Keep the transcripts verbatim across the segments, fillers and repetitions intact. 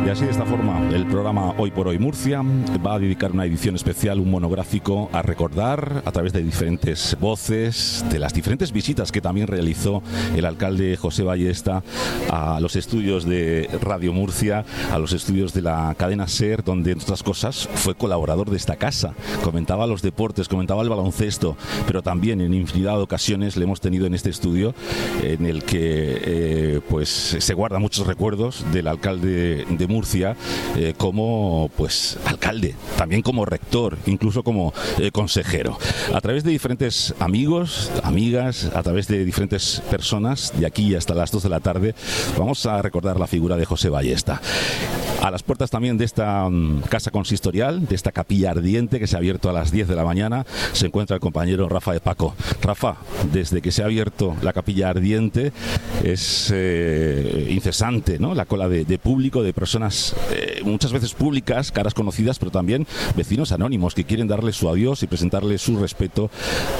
Y así, de esta forma, el programa Hoy por Hoy Murcia va a dedicar una edición especial, un monográfico, a recordar a través de diferentes voces, de las diferentes visitas que también realizó el alcalde José Ballesta a los estudios de Radio Murcia, a los estudios de la cadena SER, donde, entre otras cosas, fue colaborador de esta casa. Comentaba los deportes, comentaba el baloncesto, pero también en infinidad de ocasiones le hemos tenido en este estudio, en el que eh, pues se guardan muchos recuerdos del alcalde de Murcia, eh, como pues alcalde, también como rector, incluso como eh, consejero. A través de diferentes amigos, amigas, a través de diferentes personas, de aquí hasta las dos de la tarde, vamos a recordar la figura de José Ballesta. A las puertas también de esta um, casa consistorial, de esta capilla ardiente que se ha abierto a las diez de la mañana, se encuentra el compañero Rafa de Paco. Rafa, desde que se ha abierto la capilla ardiente es eh, incesante, ¿no?, la cola de, de público, de personas eh, muchas veces públicas, caras conocidas, pero también vecinos anónimos que quieren darle su adiós y presentarle su respeto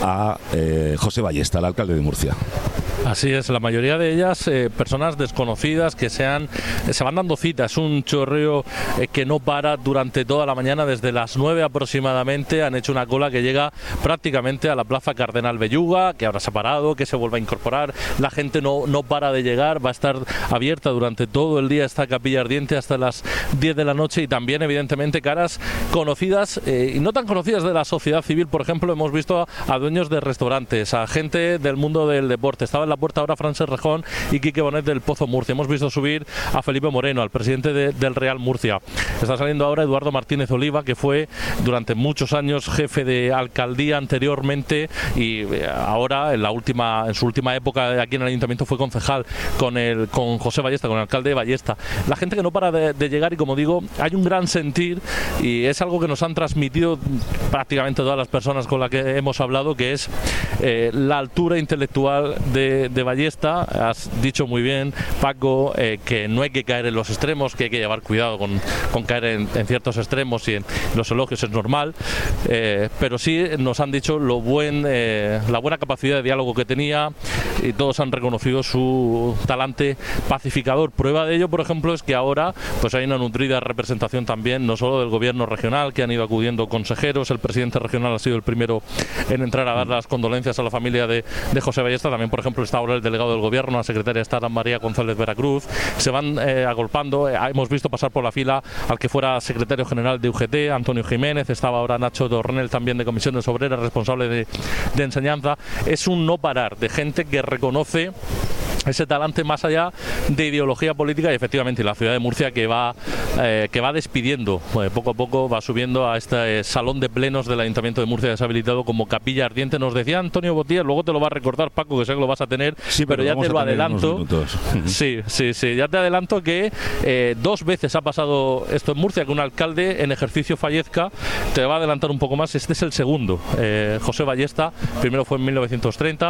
a eh, José Ballesta, el alcalde de Murcia. Así es, la mayoría de ellas eh, personas desconocidas que sean, eh, se van dando citas. Es un chorreo eh, que no para durante toda la mañana, desde las nueve aproximadamente. Han hecho una cola que llega prácticamente a la Plaza Cardenal Belluga, que ahora se ha parado, que se vuelve a incorporar. La gente no, no para de llegar, va a estar abierta durante todo el día esta capilla ardiente hasta las diez de la noche, y también evidentemente caras conocidas eh, y no tan conocidas de la sociedad civil. Por ejemplo, hemos visto a, a dueños de restaurantes, a gente del mundo del deporte. Estaba en la puerta ahora Francesc Rejón y Quique Bonet del Pozo Murcia. Hemos visto subir a Felipe Moreno, al presidente de, del Real Murcia. Está saliendo ahora Eduardo Martínez Oliva, que fue durante muchos años jefe de alcaldía anteriormente, y ahora en la última, en su última época aquí en el ayuntamiento fue concejal con el con José Ballesta, con el alcalde de Ballesta. La gente que no para de, de llegar, y como digo, hay un gran sentir, y es algo que nos han transmitido prácticamente todas las personas con las que hemos hablado, que es eh, la altura intelectual de, de Ballesta. Has dicho muy bien, Paco, eh, que no hay que caer en los extremos, que hay que llevar cuidado con, con caer en, en ciertos extremos, y en los elogios es normal, eh, pero sí nos han dicho lo buen, eh, la buena capacidad de diálogo que tenía, y todos han reconocido su talante pacificador. Prueba de ello, por ejemplo, es que ahora pues hay una nutrida representación también, no solo del gobierno regional, que han ido acudiendo consejeros. El presidente regional ha sido el primero en entrar a dar las condolencias a la familia de, de José Ballesta. También, por ejemplo, está ahora el delegado del gobierno, la secretaria está María González Veracruz. Se van eh, agolpando. Eh, hemos visto pasar por la fila al que fuera secretario general de U G T, Antonio Jiménez. Estaba ahora Nacho Tornel, también de Comisiones Obreras, responsable de, de enseñanza. Es un no parar de gente que reconoce ese talante más allá de ideología política, y efectivamente la ciudad de Murcia que va eh, que va despidiendo, eh, poco a poco va subiendo a este eh, salón de plenos del Ayuntamiento de Murcia, deshabilitado como capilla ardiente. Nos decía Antonio Botías, luego te lo va a recordar Paco, que sé que lo vas a tener, sí, pero, pero ya te lo adelanto. Sí, sí, sí, ya te adelanto que eh, dos veces ha pasado esto en Murcia, que un alcalde en ejercicio fallezca. Te va a adelantar un poco más, este es el segundo. eh, José Ballesta, primero fue en mil novecientos treinta,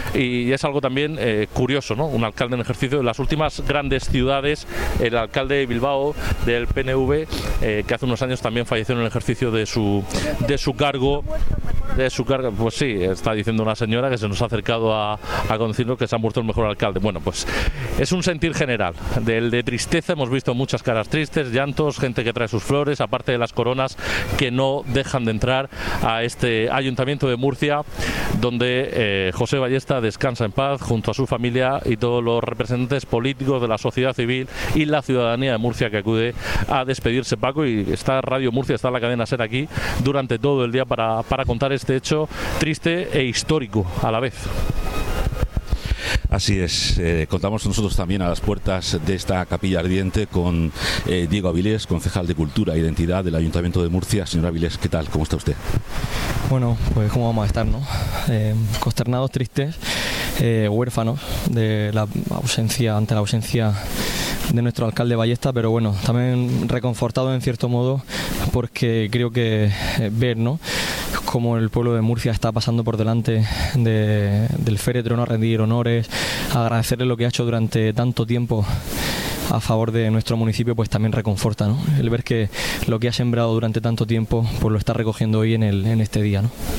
y es algo también eh, curioso, ¿no? Un alcalde en ejercicio de las últimas grandes ciudades, el alcalde de Bilbao del P N V, eh, que hace unos años también falleció en el ejercicio de su de su cargo de su cargo. Pues sí, está diciendo una señora que se nos ha acercado a, a decirnos que se ha muerto el mejor alcalde. Bueno, pues es un sentir general del de tristeza. Hemos visto muchas caras tristes, llantos, gente que trae sus flores, aparte de las coronas que no dejan de entrar a este Ayuntamiento de Murcia, donde eh, José Ballesta descansa en paz junto a su familia y todos los representantes políticos de la sociedad civil y la ciudadanía de Murcia que acude a despedirse. Paco, y está Radio Murcia, está la cadena SER aquí durante todo el día para, para contar este hecho triste e histórico a la vez. Así es, eh, contamos nosotros también a las puertas de esta capilla ardiente con eh, Diego Avilés, concejal de Cultura e Identidad del Ayuntamiento de Murcia. Señor Avilés, ¿qué tal? ¿Cómo está usted? Bueno, pues cómo vamos a estar, ¿no? Eh, consternados, tristes, eh, huérfanos de la ausencia, ante la ausencia de nuestro alcalde Ballesta, pero bueno, también reconfortados en cierto modo, porque creo que eh, ver, ¿no?, como el pueblo de Murcia está pasando por delante de, del féretro, no, a rendir honores, agradecerle lo que ha hecho durante tanto tiempo a favor de nuestro municipio, pues también reconforta, ¿no? El ver que lo que ha sembrado durante tanto tiempo pues lo está recogiendo hoy en el en este día, ¿no?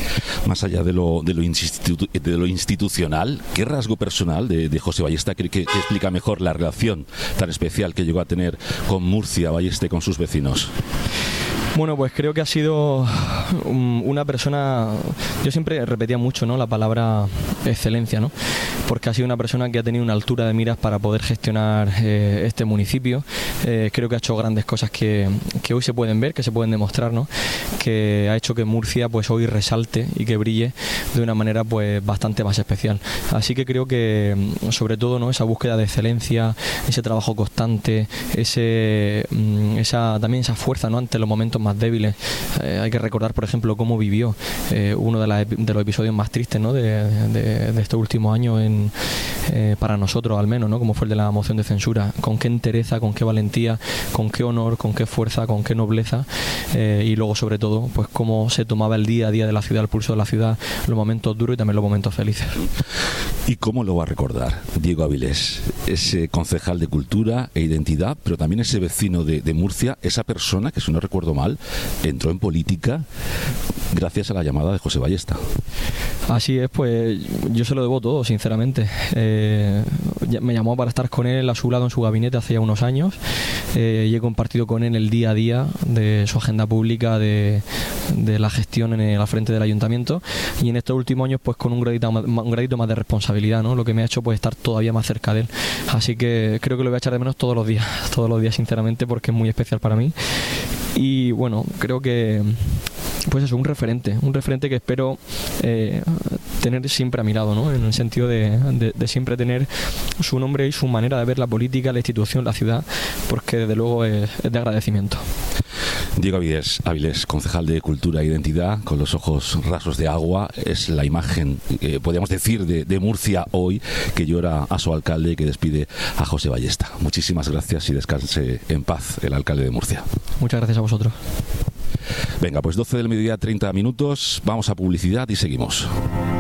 Más allá de lo, de lo, institu de lo institucional, ¿qué rasgo personal de, de José Ballesta cree que, que explica mejor la relación tan especial que llegó a tener con Murcia, Ballesta y con sus vecinos? Bueno, pues creo que ha sido una persona, yo siempre repetía mucho, ¿no?, la palabra excelencia, ¿no?, porque ha sido una persona que ha tenido una altura de miras para poder gestionar eh, este municipio. Eh, creo que ha hecho grandes cosas que, que hoy se pueden ver, que se pueden demostrar, ¿no?, que ha hecho que Murcia pues hoy resalte y que brille de una manera pues bastante más especial. Así que creo que sobre todo, ¿no?, esa búsqueda de excelencia, ese trabajo constante, ese esa también esa fuerza, ¿no?, ante los momentos más débiles. Eh, hay que recordar, por ejemplo, cómo vivió eh, uno de, la, de los episodios más tristes, ¿no?, de, de, de estos últimos años en, eh, para nosotros al menos, ¿no?, como fue el de la moción de censura. Con qué entereza, con qué valentía, con qué honor, con qué fuerza, con qué nobleza, eh, y luego sobre todo pues cómo se tomaba el día a día de la ciudad, el pulso de la ciudad, los momentos duros y también los momentos felices. ¿Y cómo lo va a recordar Diego Avilés, ese concejal de Cultura e Identidad, pero también ese vecino de, de Murcia, esa persona que, si no recuerdo mal, entró en política gracias a la llamada de José Ballesta? Así es, pues yo se lo debo todo, sinceramente. Eh, me llamó para estar con él a su lado en su gabinete hace ya unos años, eh, y he compartido con él el día a día de su agenda pública, de, de la gestión en el, al frente del ayuntamiento, y en estos últimos años pues con un gradito, un gradito más de responsabilidad, ¿no?, lo que me ha hecho pues estar todavía más cerca de él. Así que creo que lo voy a echar de menos todos los días, todos los días sinceramente, porque es muy especial para mí. Y bueno, creo que pues eso, un referente, un referente que espero eh, tener siempre a mi lado, ¿no?, en el sentido de, de, de siempre tener su nombre y su manera de ver la política, la institución, la ciudad, porque desde luego es, es de agradecimiento. Diego Avilés, Avilés, concejal de Cultura e Identidad, con los ojos rasos de agua, es la imagen, eh, podríamos decir, de, de Murcia hoy, que llora a su alcalde y que despide a José Ballesta. Muchísimas gracias y descanse en paz el alcalde de Murcia. Muchas gracias a vosotros. Venga, pues doce del mediodía, treinta minutos, vamos a publicidad y seguimos.